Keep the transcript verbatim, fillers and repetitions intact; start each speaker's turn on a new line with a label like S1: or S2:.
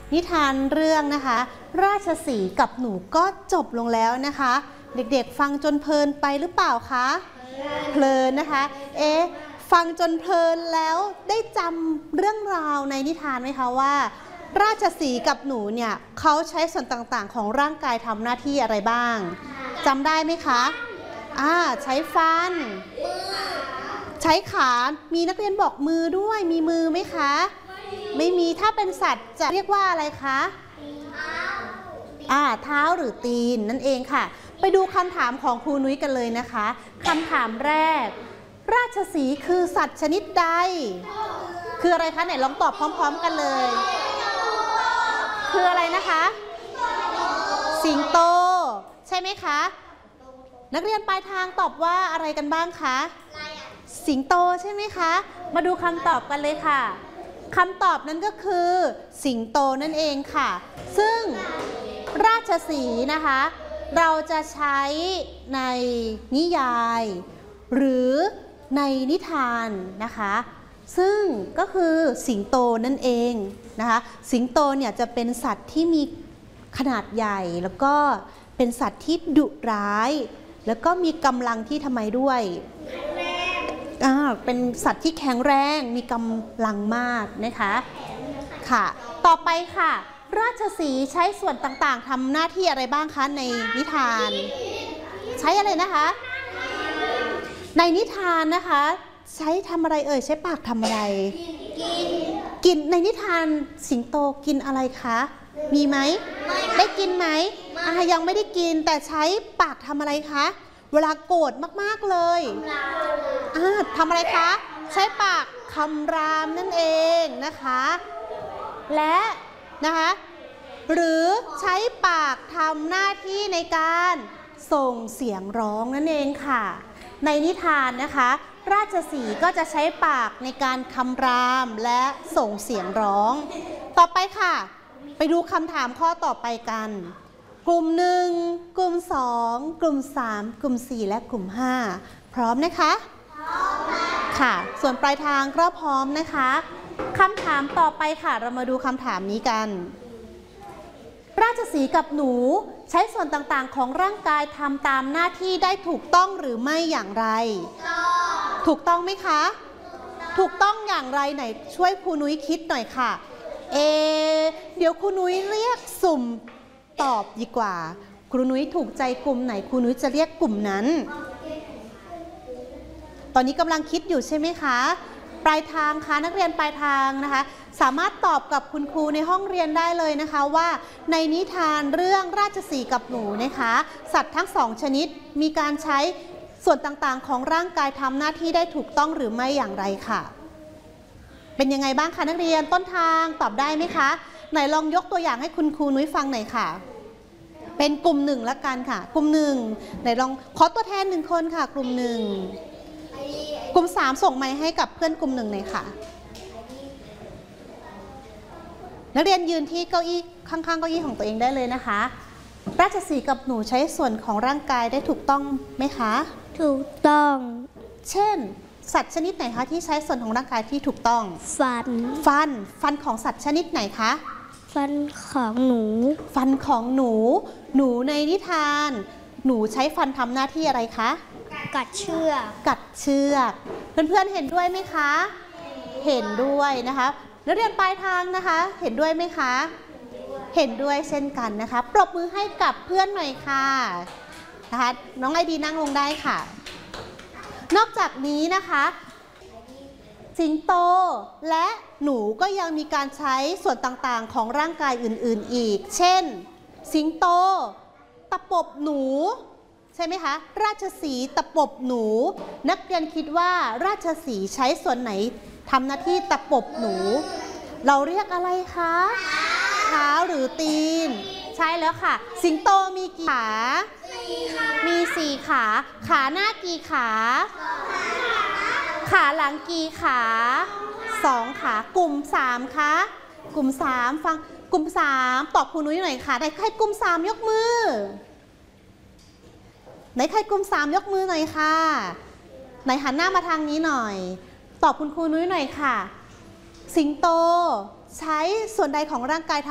S1: นิทานเรื่องนะคะราชสีห์กับหนูก็จบลงแล้วนะคะเด็กๆฟังจนเพลินไปหรือเปล่าคะเพลินนะคะเอ๊ะฟังจนเพลินแล้วได้จำเรื่องราวในนิทานไหมคะว่าราชสีห์กับหนูเนี่ยเขาใช้ส่วนต่างๆของร่างกายทำหน้าที่อะไรบ้างจำได้ไหมคะอ่าใช้ฟันใช้ขามีนักเรียนบอกมือด้วยมีมือไหมคะไม่มีถ้าเป็นสัตว์จะเรียกว่าอะไรคะอ่าเท้าหรือตีนนั่นเองค่ะไปดูคำถามของครูนุ้ยกันเลยนะคะคำถามแรกราชสีห์คือสัตว์ชนิดใดคืออะไรคะไหนลองตอบพร้อมๆกันเลยคืออะไรนะคะสิงโตใช่ไหมคะนักเรียนปลายทางตอบว่าอะไรกันบ้างคะสิงโตใช่ไหมคะมาดูคำตอบกันเลยค่ะคำตอบนั้นก็คือสิงโตนั่นเองค่ะซึ่งราชสีห์นะคะเราจะใช้ในนิยายหรือในนิทานนะคะซึ่งก็คือสิงโตนั่นเองนะคะสิงโตเนี่ยจะเป็นสัตว์ที่มีขนาดใหญ่แล้วก็เป็นสัตว์ที่ดุร้ายแล้วก็มีกำลังที่ทำไมด้วยอ่าเป็นสัตว์ที่แข็งแรงมีกำลังมากนะคะค่ะต่อไปค่ะราชสีห์ใช้ส่วนต่างๆทำหน้าที่อะไรบ้างคะในนิทานใช้อะไรนะคะในนิทานนะคะใช้ทำอะไรเอ่ยใช้ปากทำอะไรกินในนิทานสิงโตกินอะไรคะมีไหมได้กินไหมอ่ายังไม่ได้กินแต่ใช้ปากทำอะไรคะเวลาโกรธมากๆเลยอ่าทำอะไรคะใช้ปากคำรามนั่นเองนะคะและนะคะหรือใช้ปากทำหน้าที่ในการส่งเสียงร้องนั่นเองค่ะในนิทานนะคะราชสีห์ก็จะใช้ปากในการคำรามและส่งเสียงร้องต่อไปค่ะไปดูคำถามข้อต่อไปกันกลุ่มหนึ่งกลุ่มสองกลุ่มสามกลุ่มสี่และกลุ่มห้าพร้อมนะคะพร้อมค่ะส่วนปลายทางก็พร้อมนะคะคำถามต่อไปค่ะเรามาดูคำถามนี้กันราชสีห์กับหนูใช้ส่วนต่างๆของร่างกายทำตามหน้าที่ได้ถูกต้องหรือไม่อย่างไรถูกต้องไหมคะถูกต้องอย่างไรไหนช่วยครูนุ้ยคิดหน่อยค่ะเอเดี๋ยวครูนุ้ยเรียกสุ่มตอบดีกว่าครูนุ้ยถูกใจกลุ่มไหนครูนุ้ยจะเรียกกลุ่มนั้นตอนนี้กำลังคิดอยู่ใช่ไหมคะปลายทางคะนักเรียนปลายทางนะคะสามารถตอบกับคุณครูในห้องเรียนได้เลยนะคะว่าในนิทานเรื่องราชสีห์กับหนูนะคะสัตว์ทั้งสองชนิดมีการใช้ส่วนต่างๆของร่างกายทำหน้าที่ได้ถูกต้องหรือไม่อย่างไรค่ะเป็นยังไงบ้างคะนักเรียนต้นทางตอบได้ไหมคะไหนลองยกตัวอย่างให้คุณครูนุ้ยฟังหน่อยค่ะเป็นกลุ่มหนึ่งละกันค่ะกลุ่มหนึ่งไหนลองขอตัวแทนหนึ่งคนค่ะกลุ่มหนึ่งกลุ่มสามส่งไมค์ให้กับเพื่อนกลุ่มหนึ่งหน่อยค่ะนักเรียนยืนที่เก้าอี้ข้างๆเก้าอี้ของตัวเองได้เลยนะคะราชสีห์กับหนูใช้ส่วนของร่างกายได้ถูกต้องไหมคะ
S2: ถูกต้อง
S1: เช่นสัตว์ชนิดไหนคะที่ใช้ส่วนของร่างกายที่ถูกต้อง
S2: ฟัน
S1: ฟันฟันของสัตว์ชนิดไหนคะ
S2: ฟันของหนู
S1: ฟันของหนูหนูในนิทานหนูใช้ฟันทำหน้าที่อะไรคะ
S2: กัดเชือก
S1: กัดเชือกเพื่อนๆเห็นด้วยไหมคะเห็นด้วยนะคะนักเรียนปลายทางนะคะเห็นด้วยไหมคะเห็นด้วยเช่นกันนะคะปรบมือให้กับเพื่อนหน่อยค่ะนะคะน้องไอดีนั่งลงได้ค่ะนอกจากนี้นะคะสิงโตและหนูก็ยังมีการใช้ส่วนต่างๆของร่างกายอื่นๆอีกเช่นสิงโตตะปบหนูใช่ไหมคะราชสีห์ตะปบหนูนักเรียนคิดว่าราชสีห์ใช้ส่วนไหนทำหน้าที่ตะปบหนูเราเรียกอะไรคะเท้าหรือตีนใช่แล้วค่ะสิงโตมีกี่ขามีสี่ขาขาหน้ากี่ขาขาหลังกี่ขาสองขากลุ่มสามคะกลุ่มสามฟังกลุ่มสามตอบครูนุ้ยหน่อยค่ะไหนใครกลุ่มสามยกมือไหนใครกลุ่มสามยกมือหน่อยค่ะไหนหันหน้ามาทางนี้หน่อยตอบคุณครูนุ้ยหน่อยค่ะสิงโตใช้ส่วนใดของร่างกาย